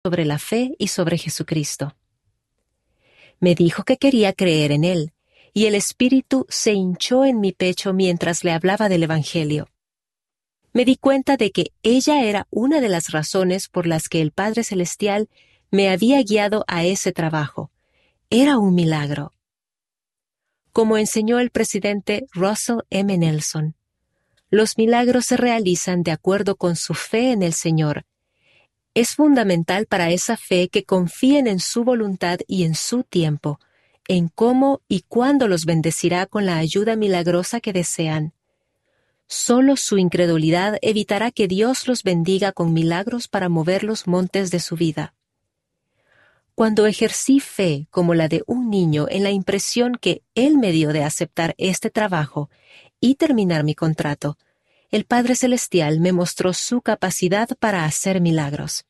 sobre la fe y sobre Jesucristo. Me dijo que quería creer en Él, y el Espíritu se hinchó en mi pecho mientras le hablaba del Evangelio. Me di cuenta de que ella era una de las razones por las que el Padre Celestial me había guiado a ese trabajo. Era un milagro. Como enseñó el presidente Russell M. Nelson, los milagros se realizan de acuerdo con su fe en el Señor. Es fundamental para esa fe que confíen en su voluntad y en su tiempo, en cómo y cuándo los bendecirá con la ayuda milagrosa que desean. Solo su incredulidad evitará que Dios los bendiga con milagros para mover los montes de su vida. Cuando ejercí fe como la de un niño en la impresión que Él me dio de aceptar este trabajo y terminar mi contrato, el Padre Celestial me mostró su capacidad para hacer milagros.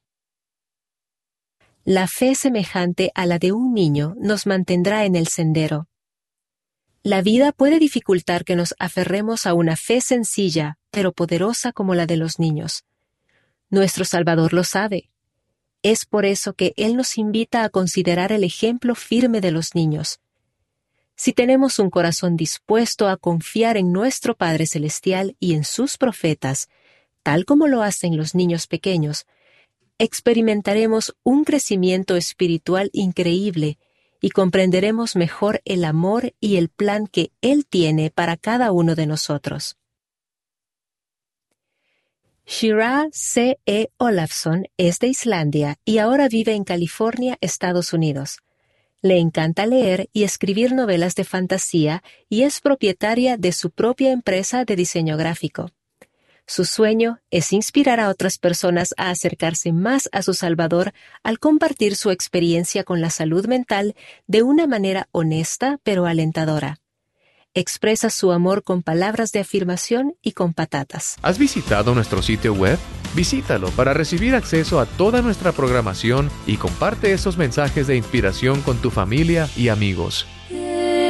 La fe semejante a la de un niño nos mantendrá en el sendero. La vida puede dificultar que nos aferremos a una fe sencilla, pero poderosa como la de los niños. Nuestro Salvador lo sabe. Es por eso que Él nos invita a considerar el ejemplo firme de los niños. Si tenemos un corazón dispuesto a confiar en nuestro Padre Celestial y en sus profetas, tal como lo hacen los niños pequeños, experimentaremos un crecimiento espiritual increíble y comprenderemos mejor el amor y el plan que Él tiene para cada uno de nosotros. Shira C. E. Olafsson es de Islandia y ahora vive en California, Estados Unidos. Le encanta leer y escribir novelas de fantasía y es propietaria de su propia empresa de diseño gráfico. Su sueño es inspirar a otras personas a acercarse más a su Salvador al compartir su experiencia con la salud mental de una manera honesta pero alentadora. Expresa su amor con palabras de afirmación y con patatas. ¿Has visitado nuestro sitio web? Visítalo para recibir acceso a toda nuestra programación y comparte esos mensajes de inspiración con tu familia y amigos.